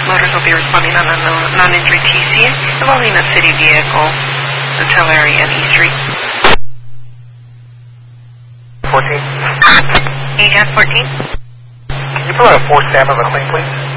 Motors will be responding on a non-injury TC involving a city vehicle, the Tulare and E Street. 14. ES 14. Can you provide a 4 stamp of a claim, please?